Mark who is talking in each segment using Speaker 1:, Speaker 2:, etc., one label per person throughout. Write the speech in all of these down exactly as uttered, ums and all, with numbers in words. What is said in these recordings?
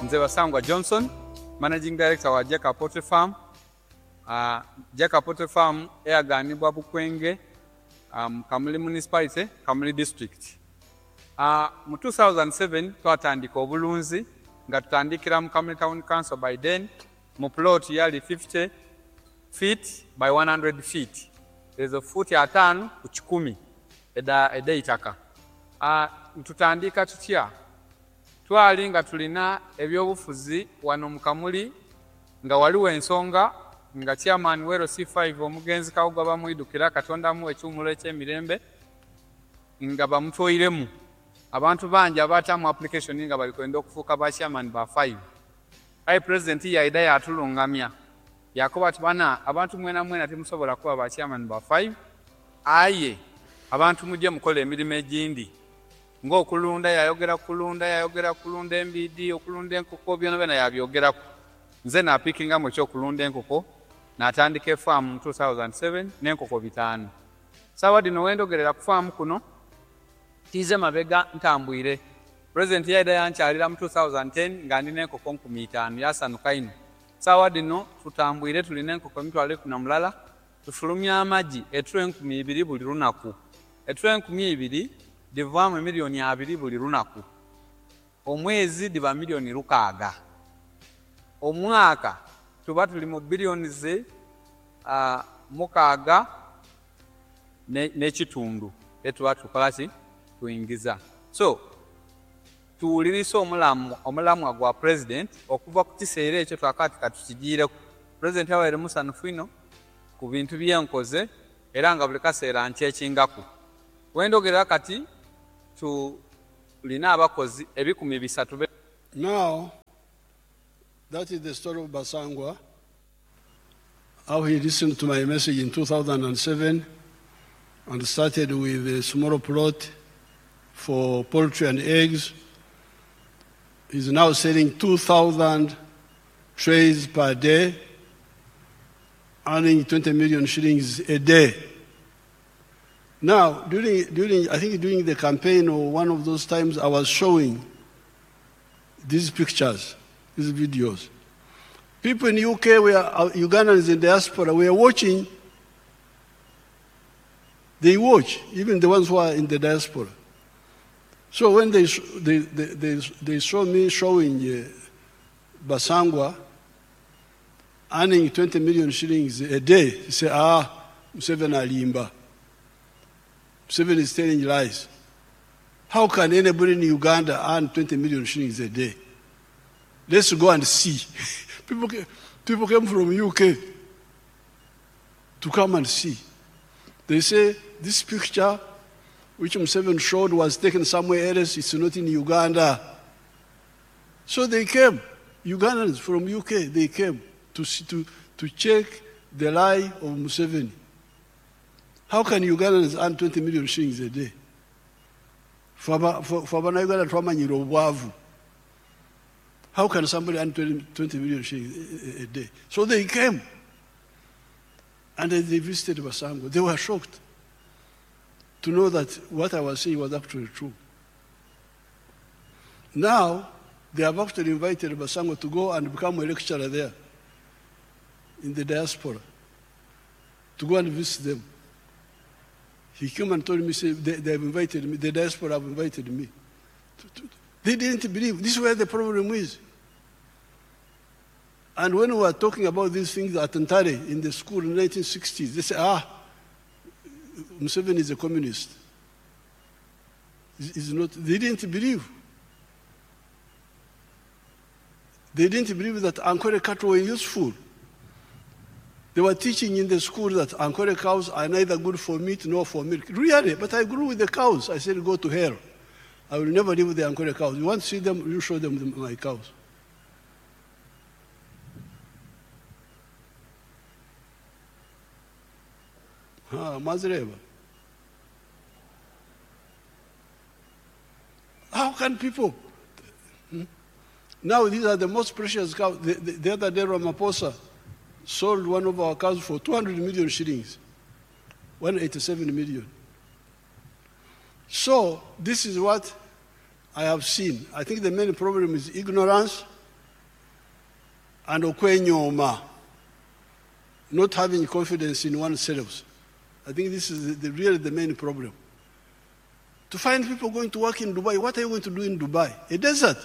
Speaker 1: Nze Basangwa Johnson, Managing Director wa Jeka Poultry Farm. Uh, Jeka Poultry Farm eyaganibwa Bukwenge, um, Kamuli Municipality, Kamuli District. Uh, mu two thousand seven twatandika obulunzi nga tutandikira mu Kamuli Town Council. By then mu plot yali fifty feet by one hundred feet. There's a foot atano ku kikumi eda eda itaka. Uh, tutandika tutya twali nga tulina ebyobufuzi wano mu Kamuli nga waliwo ensonga nga chairman wero C five omugenzi Kawuga bamwidukira Katonda mu ekyumulo eky'emirembe nga bamutoyiremu abantu bangi abatamu application nga bali kwenda okufuuka ba chairman ba five. Ayi president yaida yatulungamya yakoba tibana abantu mwena mwena timusobola kuba ba chairman ba five. Aye abantu mujje mukole emirimu egindi ng'okulunda yayogera kulunda yayogera kulunda embidi okulunda enkoko byona bena yabyogeraku. Nze napikinga mu ekyokulunda enkoko n'atandika efaamu mu two thousand seven n'enkoko bitaano. Sawa dino wendogerera ku faamu kuno tize mabega ntambwire. President yaida yankyalira mu two thousand ten nga nina enkoko nkumi itaano yasanuka ino. Sawa dino tutambwire tulina enkoko emitwalo ekkumi na mulala tufulumya amagi etro enkumi ibiri buli lunaku. Etro enkumi ibiri divaamu emiliyoni abiri buli lunaku. Omwezi diba miliyoni lukaaga. Omwaka tuba tuli mu biliyoni ze uh, mukaaga n'ekitundu etuba tukolaki tuyingiza. So tuwulirisa omulamu omulamwa gwa president okuva ku kiseera ekyo twakati katukigiireku. President yawaire musanufu ino ku bintu byenkoze era nga buli kaseera nkyekingaku. Wendogerera kati tulina abakozi ebikumi bisatu.
Speaker 2: Now, that is the story of Basangwa, how he listened to my message in two thousand seven and started with a small plot for poultry and eggs. He's now selling two thousand trays per day, earning twenty million shillings a day. Now, during, during, I think during the campaign or one of those times, I was showing these pictures, these videos. People in the U K, were, uh, Ugandans in diaspora, we are watching. They watch, even the ones who are in the diaspora. So when they, they, they, they, they saw me showing uh, Basangwa earning twenty million shillings a day, they say, ah, Museveni alimba. Museveni is telling lies. How can anybody in Uganda earn twenty million shillings a day? Let's go and see. people, came, people came from U K to come and see. They say, this picture, which Museveni showed, was taken somewhere else. It's not in Uganda. So they came. Ugandans from U K, they came to, to, to check the lie of Museveni. How can Ugandans earn twenty million shillings a day? For Uganda twamanyira obwavu. How can somebody earn twenty million shillings a day? So they came. And they visited Basangwa. They were shocked to know that what I was saying was actually true. Now, they have actually invited Basangwa to go and become a lecturer there in the diaspora, to go and visit them. He came and told me, say, they, they have invited me, the diaspora have invited me. They didn't believe. This is where the problem is. And when we were talking about these things at Ntare in the school in the nineteen sixties, they said, ah, Museveni is a communist. He's not. They didn't believe. They didn't believe that Ankole cattle were useful. They were teaching in the school that Ankole cows are neither good for meat nor for milk. Really, but I grew with the cows. I said, go to hell. I will never live with the Ankole cows. You want to see them, you show them the, my cows. Ah, Mazreva. How can people? Hmm? Now these are the most precious cows. The, the, the other day, Ramaphosa sold one of our cows for two hundred million shillings, one hundred eighty-seven million. So this is what I have seen. I think the main problem is ignorance and okwenyoma, not having confidence in oneself. I think this is the, the, really the main problem. To find people going to work in Dubai, what are you going to do in Dubai? A desert.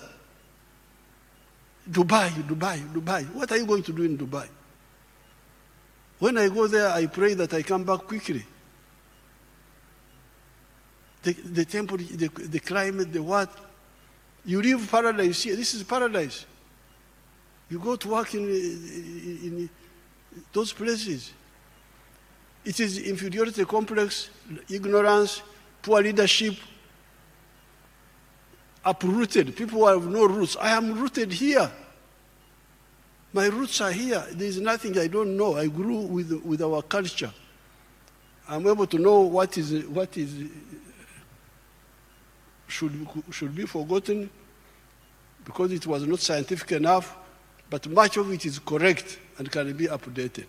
Speaker 2: Dubai, Dubai, Dubai. What are you going to do in Dubai? When I go there, I pray that I come back quickly. The, the temperature, the, the climate, the what. You live paradise here. This is paradise. You go to work in, in, in those places. It is inferiority complex, ignorance, poor leadership, uprooted. People who have no roots. I am rooted here. My roots are here. There is nothing I don't know. I grew with, with our culture. I'm able to know what is, what is should, should be forgotten because it was not scientific enough, but much of it is correct and can be updated.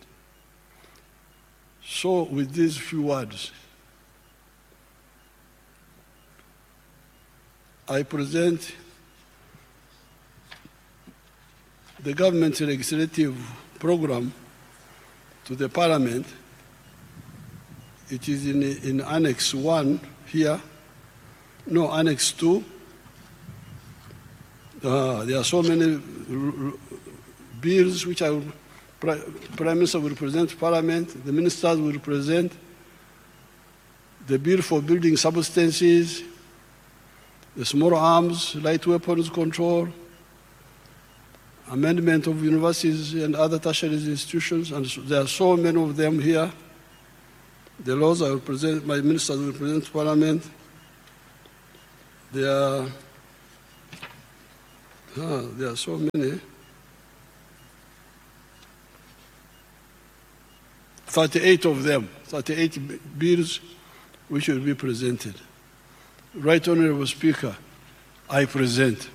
Speaker 2: So with these few words, I present the government legislative program to the Parliament. It is in, in Annex one here, no, Annex two. Uh, there are so many bills which I will, Prime Minister will present to Parliament, the ministers will present, the bill for building substances, the small arms, light weapons control, amendment of universities and other tertiary institutions, and so, there are so many of them here. The laws I will present, my ministers will present to Parliament. There are, ah, there are so many. thirty-eight of them, thirty-eight bills which will be presented. Right Honorable Speaker, I present.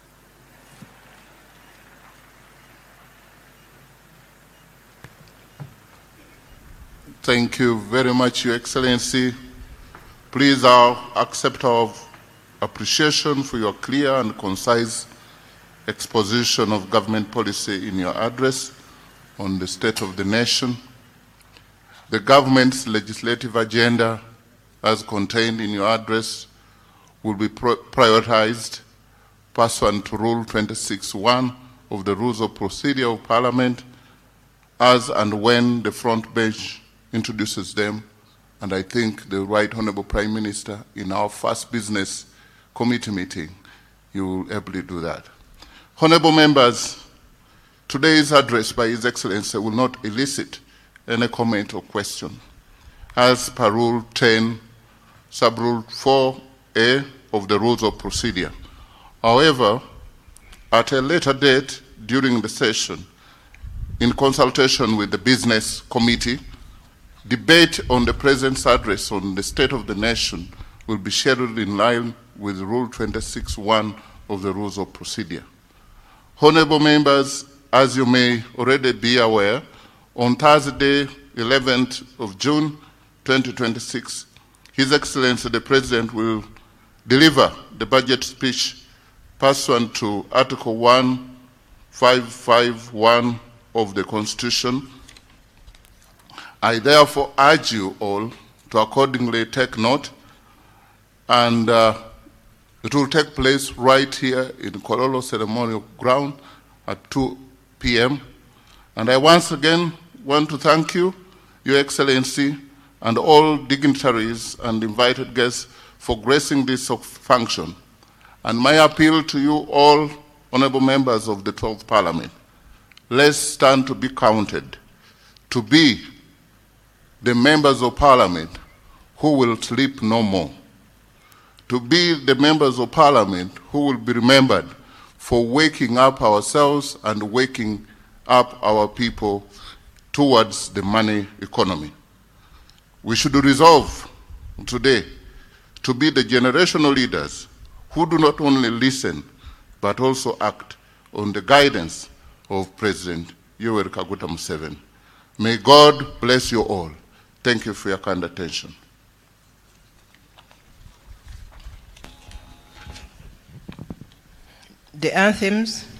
Speaker 3: Thank you very much, Your Excellency. Please uh, accept our appreciation for your clear and concise exposition of government policy in your address on the state of the nation. The government's legislative agenda, as contained in your address, will be prioritized pursuant to Rule twenty-six point one of the Rules of Procedure of Parliament, as and when the front bench introduces them, and I think the Right Honourable Prime Minister, in our first business committee meeting, you will ably do that. Honourable members, today's address by His Excellency will not elicit any comment or question, as per Rule ten, Sub-Rule four A of the Rules of Procedure. However, at a later date during the session, in consultation with the Business Committee, debate on the President's address on the state of the nation will be scheduled in line with Rule twenty-six point one of the Rules of Procedure. Honourable members, as you may already be aware, on Thursday, eleventh of June, twenty twenty-six, His Excellency the President will deliver the budget speech pursuant to Article one five one of the Constitution. I therefore urge you all to accordingly take note, and uh, it will take place right here in Kololo Ceremonial Ground at two p m And I once again want to thank you, Your Excellency, and all dignitaries and invited guests for gracing this function. And my appeal to you all, honourable members of the twelfth Parliament, let's stand to be counted, to be the members of Parliament who will sleep no more, to be the members of Parliament who will be remembered for waking up ourselves and waking up our people towards the money economy. We should resolve today to be the generational leaders who do not only listen, but also act on the guidance of President Yoweri Kaguta Museveni. May God bless you all. Thank you for your kind attention.
Speaker 4: The anthems